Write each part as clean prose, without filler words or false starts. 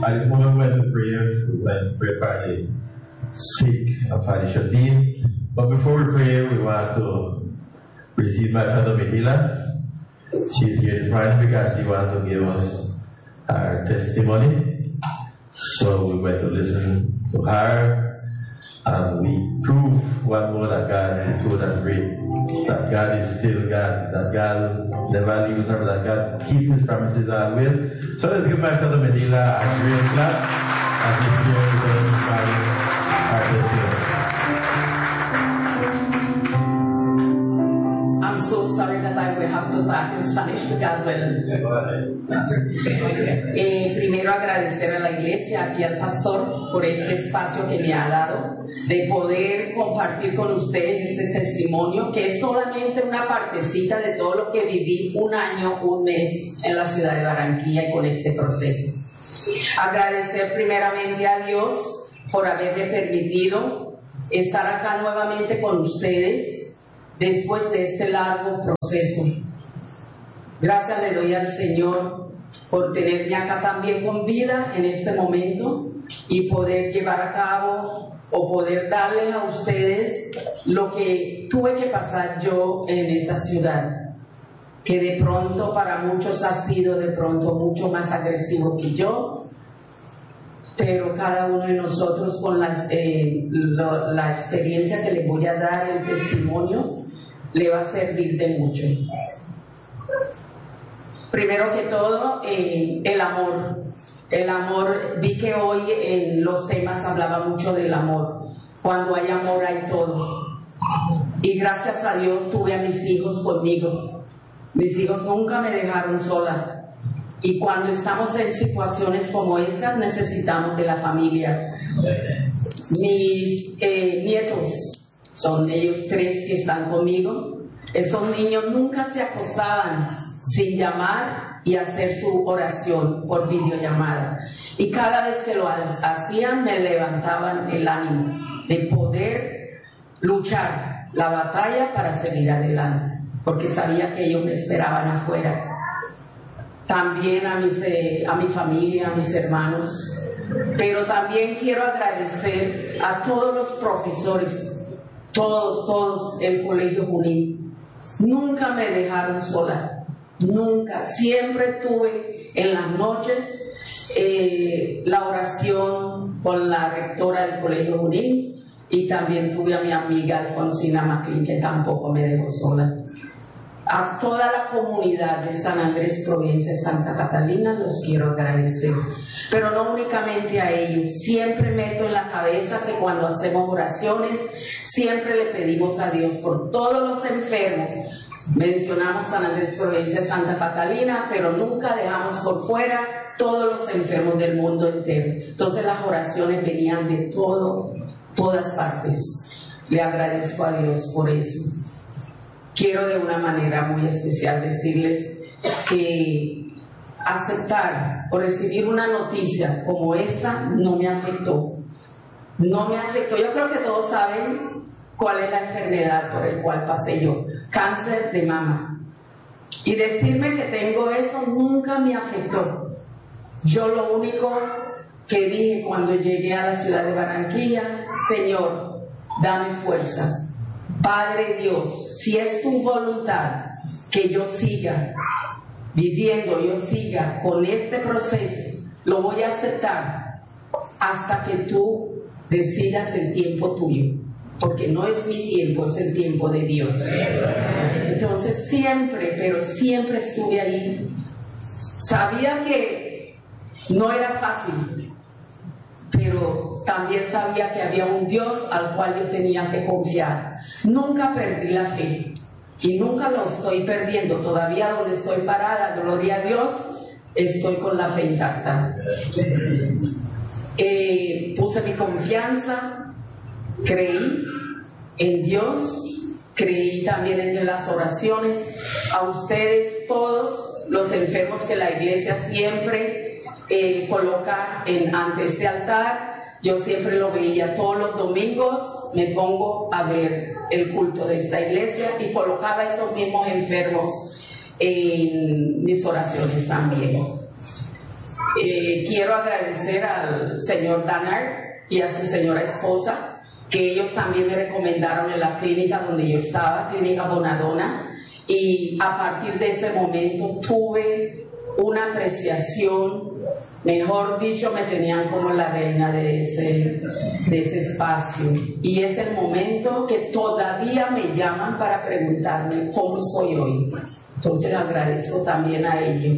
At this moment, we went to pray for the sick and for the Shadim. But before we pray, we want to receive my Mother Medila. She's here this morning because she wants to give us her testimony. So we went to listen to her, and we prove one more that God is good and great, that God is still God, that God never leaves us, that God keeps His promises always. So let's give my Mother Medila a great clap as we share with us our testimony. I'm so sorry that I will have to talk in Spanish because, primero agradecer a la iglesia, aquí al pastor, por este espacio que me ha dado, de poder compartir con ustedes este testimonio, que es solamente una partecita de todo lo que viví un año, un mes en la ciudad de Barranquilla y con este proceso. Agradecer primeramente a Dios por haberme permitido estar acá nuevamente con ustedes después de este largo proceso. Gracias le doy al Señor por tenerme acá también con vida en este momento y poder llevar a cabo o poder darles a ustedes lo que tuve que pasar yo en esta ciudad, que de pronto para muchos ha sido de pronto mucho más agresivo que yo, pero cada uno de nosotros con la experiencia que les voy a dar, el testimonio, le va a servir de mucho. Primero que todo, el amor. El amor, vi que hoy en los temas hablaba mucho del amor. Cuando hay amor hay todo. Y gracias a Dios tuve a mis hijos conmigo. Mis hijos nunca me dejaron sola. Y cuando estamos en situaciones como estas, necesitamos de la familia. Mis nietos, son ellos 3 que están conmigo. Esos niños nunca se acostaban sin llamar y hacer su oración por videollamada. Y cada vez que lo hacían, me levantaban el ánimo de poder luchar la batalla para seguir adelante, porque sabía que ellos me esperaban afuera. También a mi familia, a mis hermanos, pero también quiero agradecer a todos los profesores, todos el Colegio Junín. Nunca me dejaron sola, nunca. Siempre tuve en las noches la oración con la rectora del Colegio Junín, y también tuve a mi amiga Alfonsina Maclin, que tampoco me dejó sola. A toda la comunidad de San Andrés, provincia de Santa Catalina, los quiero agradecer. Pero no únicamente a ellos, siempre meto en la cabeza que cuando hacemos oraciones, siempre le pedimos a Dios por todos los enfermos. Mencionamos San Andrés, provincia de Santa Catalina, pero nunca dejamos por fuera todos los enfermos del mundo entero. Entonces las oraciones venían de todas partes. Le agradezco a Dios por eso. Quiero de una manera muy especial decirles que aceptar o recibir una noticia como esta no me afectó. No me afectó. Yo creo que todos saben cuál es la enfermedad por la cual pasé yo. Cáncer de mama. Y decirme que tengo eso nunca me afectó. Yo lo único que dije cuando llegué a la ciudad de Barranquilla: Señor, dame fuerza. Padre Dios, si es tu voluntad que yo siga viviendo, yo siga con este proceso, lo voy a aceptar hasta que tú decidas el tiempo tuyo, porque no es mi tiempo, es el tiempo de Dios. Entonces siempre, pero siempre estuve ahí. Sabía que no era fácil, pero también sabía que había un Dios al cual yo tenía que confiar. Nunca perdí la fe y nunca lo estoy perdiendo. Todavía donde estoy parada, gloria a Dios, estoy con la fe intacta. Puse mi confianza, creí en Dios, creí también en las oraciones. A ustedes, todos los enfermos que la iglesia siempre coloca ante este altar, yo siempre lo veía todos los domingos. Me pongo a ver el culto de esta iglesia y colocaba a esos mismos enfermos en mis oraciones también. Quiero agradecer al señor Danard y a su señora esposa, que ellos también me recomendaron en la clínica donde yo estaba, Clínica Bonadona, y a partir de ese momento tuve una apreciación, mejor dicho, me tenían como la reina de ese espacio. Y es el momento que todavía me llaman para preguntarme cómo estoy hoy. Entonces agradezco también a ellos.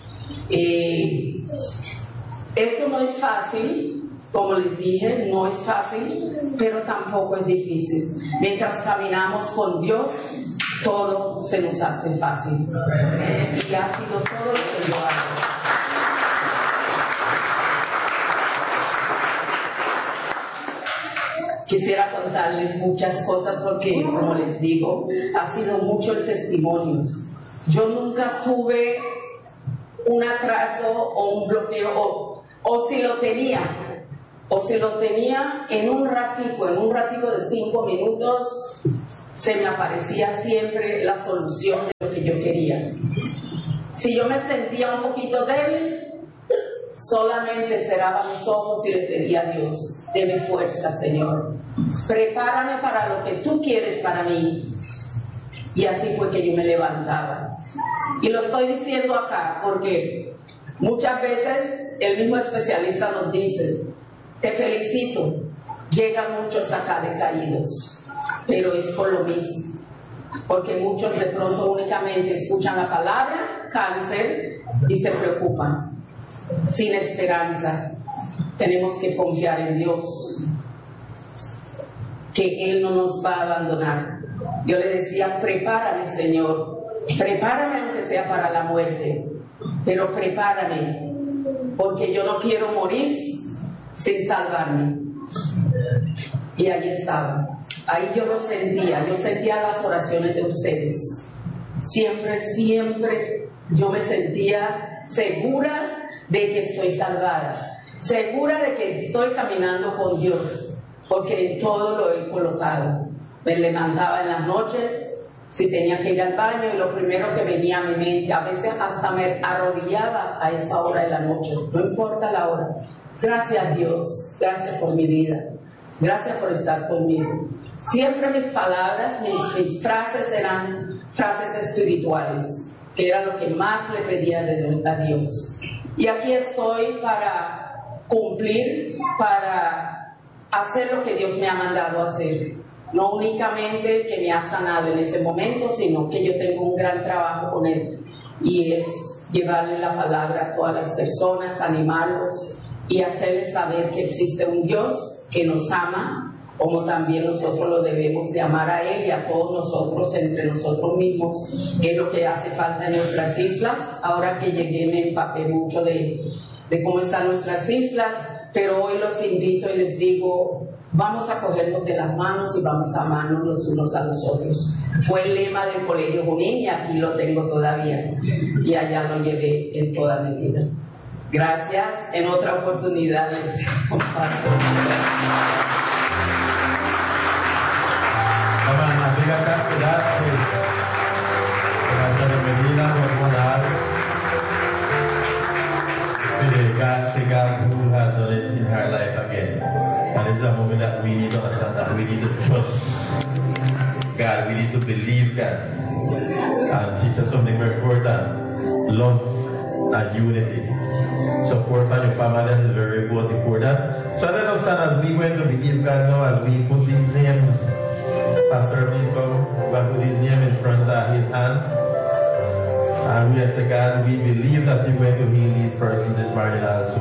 Esto no es fácil. Como les dije, no es fácil, pero tampoco es difícil. Mientras caminamos con Dios, todo se nos hace fácil. Y ha sido todo lo que yo hago. Quisiera contarles muchas cosas porque, como les digo, ha sido mucho el testimonio. Yo nunca tuve un atraso o un bloqueo, o si lo tenía en un ratico de 5 minutos, se me aparecía siempre la solución de lo que yo quería. Si yo me sentía un poquito débil, solamente cerraba mis ojos y le pedía a Dios: deme fuerza, Señor, prepárame para lo que tú quieres para mí. Y así fue que yo me levantaba. Y lo estoy diciendo acá porque muchas veces el mismo especialista nos dice: te felicito, llegan muchos acá decaídos, pero es por lo mismo, porque muchos de pronto únicamente escuchan la palabra cáncer y se preocupan, sin esperanza. Tenemos que confiar en Dios, que Él no nos va a abandonar. Yo le decía: prepárame, Señor, prepárame aunque sea para la muerte, pero prepárame, porque yo no quiero morir sin salvarme. Y ahí estaba, ahí yo lo sentía, yo sentía las oraciones de ustedes. Siempre yo me sentía segura de que estoy salvada, segura de que estoy caminando con Dios, porque en todo lo he colocado. Me levantaba en las noches, si tenía que ir al baño, y lo primero que venía a mi mente, a veces hasta me arrodillaba a esa hora de la noche, no importa la hora. Gracias, Dios, gracias por mi vida, gracias por estar conmigo. Siempre mis palabras, mis frases eran frases espirituales, que era lo que más le pedía a Dios. Y aquí estoy para cumplir, para hacer lo que Dios me ha mandado hacer. No únicamente que me ha sanado en ese momento, sino que yo tengo un gran trabajo con Él, y es llevarle la palabra a todas las personas, animarlos y hacerles saber que existe un Dios que nos ama, como también nosotros lo debemos de amar a Él y a todos nosotros entre nosotros mismos, que es lo que hace falta en nuestras islas. Ahora que llegué me empapé mucho de cómo están nuestras islas, pero hoy los invito y les digo: vamos a cogernos de las manos y vamos a amarnos los unos a los otros. Fue el lema del Colegio Junín y aquí lo tengo todavía, y allá lo llevé en toda mi vida. Gracias. En otra oportunidad les comparto. God who has done it in her life again. And this is a moment that we need to understand, that we need to trust God, we need to believe God. And she said something very important: love and unity. Support from your family is very important. So let us stand as we going to believe God now, as we put these names. Pastor, please come. We'll put his name in front of his hand. And we say, God, we believe that you're going to heal these persons this morning also.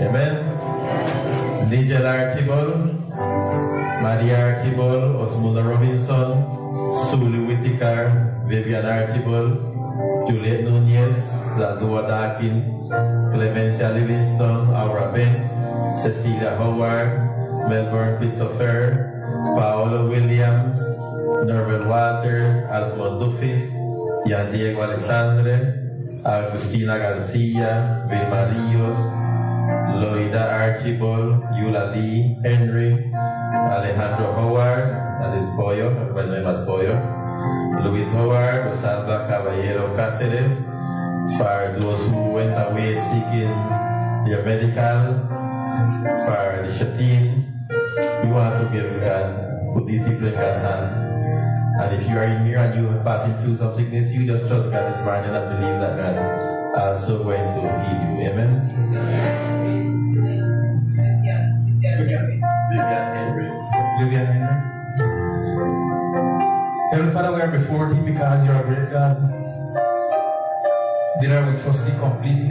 Amen. Nigel Archibald, Maria Archibald, Osmunda Robinson, Sulu Whittaker, Vivian Archibald, Juliet Nunez, Zadua Dakin, Clemencia Livingston, Aura Bent, Cecilia Howard, Melbourne Christopher, Paolo Williams, Norman Walter, Alfon Dufis, Yan Diego Alexandre, Agustina Garcia, Vilma Rios, Loida Archibald, Yula Lee, Henry, Alejandro Howard, that is Pollo, everybody knows Pollo, Luis Howard, Rosalba Caballero Cáceres, for those who went away seeking your medical, for the Shatin. We want to give God, put these people in God's hand. And if you are in here and you are passing through some sickness, you just trust God this morning and believe that God also going to heal you. Amen? Vivian Henry. Heavenly Father, we are before Thee because You are a great God. Dear, we trust Thee completely.